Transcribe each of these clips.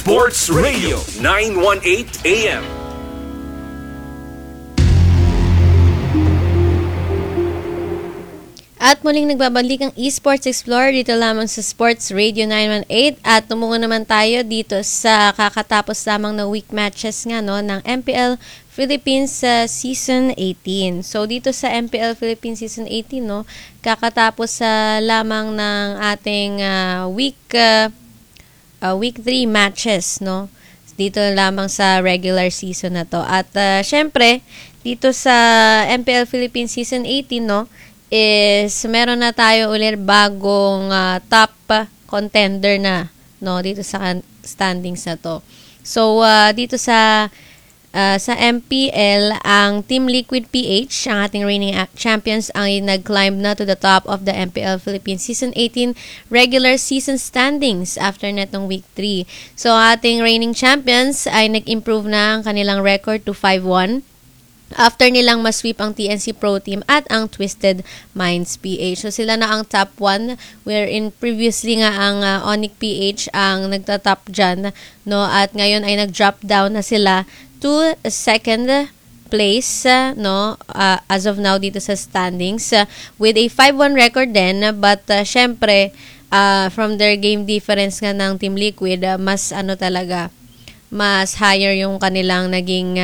Sports Radio 918 AM. At muling nagbabalik ang Esports Explorer dito lamang sa Sports Radio 918 at tumungo naman tayo dito sa kakatapos lamang na week matches nga no ng MPL Philippines Season 18. So dito sa MPL Philippines Season 18 no, kakatapos lamang ng ating week 3 matches no. Dito lamang sa regular season na to. At syempre dito sa MPL Philippines Season 18 no, is meron na tayo ulit bagong top contender na no dito sa standings na to. So dito sa MPL ang Team Liquid PH, ang ating reigning champions, ang nag-climb na to the top of the MPL Philippines Season 18 regular season standings after netong week 3. So ating reigning champions ay nag-improve na ang kanilang record to 5-1 after nilang masweep ang TNC Pro Team at ang Twisted Minds PH. So sila na ang top 1 wherein previously nga ang Onyx PH ang nagtatop dyan no, at ngayon ay nag-drop down na sila to second place no as of now dito sa standings with a 5-1 record din, but syempre from their game difference nga ng Team Liquid mas mas higher yung kanilang naging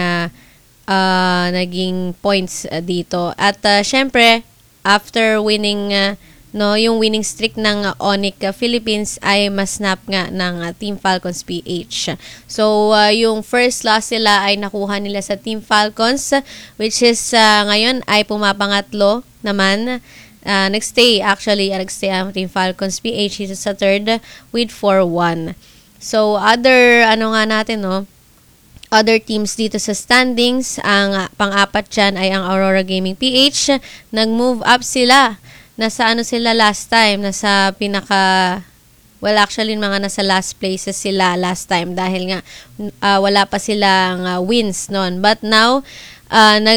points dito. At syempre, after winning yung winning streak ng Onyx Philippines ay mas-snap nga ng Team Falcons PH. So, yung first loss nila ay nakuha nila sa Team Falcons, which is ngayon ay pumapangatlo naman. Nagstay ang Team Falcons PH sa third with 4-1. So, other teams dito sa standings, ang pang-apat dyan ay ang Aurora Gaming PH. Nag-move up sila. Nasa last time? Nasa nasa last places sila last time dahil nga wala pa silang wins noon. But now,